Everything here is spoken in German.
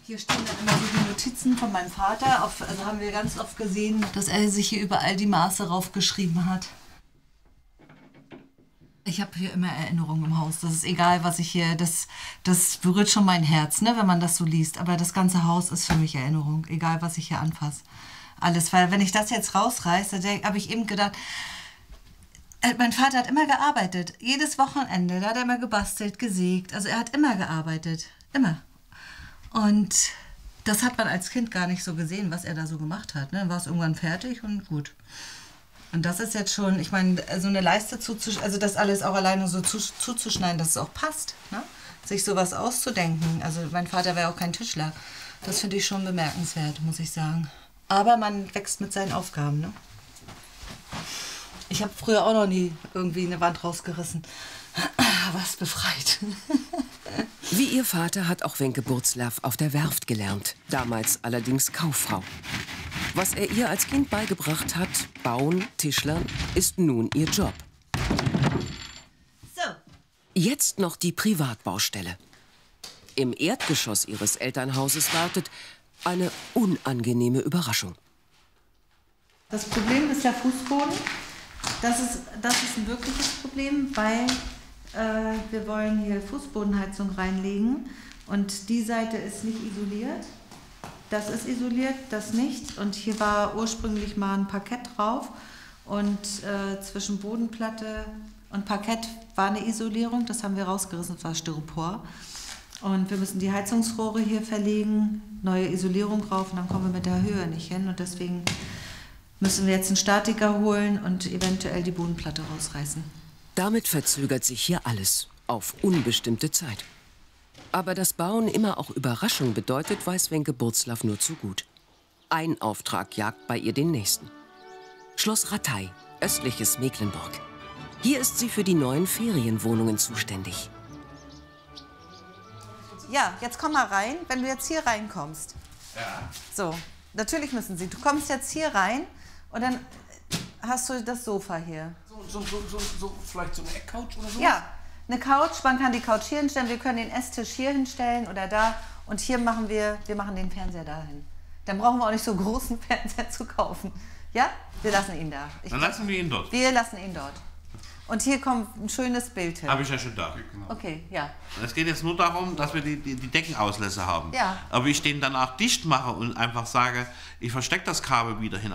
Hier stehen dann immer so die Notizen von meinem Vater. Also haben wir ganz oft gesehen, dass er sich hier überall die Maße raufgeschrieben hat. Ich habe hier immer Erinnerungen im Haus. Das ist egal, was ich hier... Das berührt schon mein Herz, ne, wenn man das so liest. Aber das ganze Haus ist für mich Erinnerung. Egal, was ich hier anfasse. Alles. Weil wenn ich das jetzt rausreiße, habe ich eben gedacht... Mein Vater hat immer gearbeitet. Jedes Wochenende. Da hat er immer gebastelt, gesägt. Also er hat immer gearbeitet. Immer. Und das hat man als Kind gar nicht so gesehen, was er da so gemacht hat. Ne? Dann war es irgendwann fertig und gut. Und das ist jetzt schon, ich meine, so eine Leiste also das alles auch alleine so zuzuschneiden, dass es auch passt. Ne? Sich sowas auszudenken. Also mein Vater wäre auch kein Tischler. Das finde ich schon bemerkenswert, muss ich sagen. Aber man wächst mit seinen Aufgaben. Ne? Ich habe früher auch noch nie irgendwie eine Wand rausgerissen. Aber es befreit. Wie ihr Vater hat auch Wenke Burzlaff auf der Werft gelernt, damals allerdings Kauffrau. Was er ihr als Kind beigebracht hat, Bauen, Tischlern, ist nun ihr Job. So. Jetzt noch die Privatbaustelle. Im Erdgeschoss ihres Elternhauses wartet eine unangenehme Überraschung. Das Problem ist der Fußboden. Das ist ein wirkliches Problem, weil wir wollen hier Fußbodenheizung reinlegen und die Seite ist nicht isoliert. Das ist isoliert, das nicht. Und hier war ursprünglich mal ein Parkett drauf und zwischen Bodenplatte und Parkett war eine Isolierung. Das haben wir rausgerissen, das war Styropor. Und wir müssen die Heizungsrohre hier verlegen, neue Isolierung drauf und dann kommen wir mit der Höhe nicht hin. Und deswegen müssen wir jetzt einen Statiker holen und eventuell die Bodenplatte rausreißen. Damit verzögert sich hier alles auf unbestimmte Zeit. Aber dass Bauen immer auch Überraschung bedeutet, weiß Wenke Burzlaff nur zu gut. Ein Auftrag jagt bei ihr den nächsten. Schloss Rattay, östliches Mecklenburg. Hier ist sie für die neuen Ferienwohnungen zuständig. Ja, jetzt komm mal rein, wenn du jetzt hier reinkommst. Ja. So, natürlich müssen sie. Du kommst jetzt hier rein und dann hast du das Sofa hier. So vielleicht so eine Eckcouch oder so? Ja, eine Couch, man kann die Couch hier hinstellen, wir können den Esstisch hier hinstellen oder da. Und hier machen wir machen den Fernseher dahin. Dann brauchen wir auch nicht so einen großen Fernseher zu kaufen. Ja, wir lassen ihn da. Dann lassen wir ihn dort. Wir lassen ihn dort. Und hier kommt ein schönes Bild hin. Habe ich ja schon da. Okay, ja. Es geht jetzt nur darum, dass wir die Deckenauslässe haben. Ja. Aber ich den danach dicht mache und einfach sage, ich verstecke das Kabel wieder hin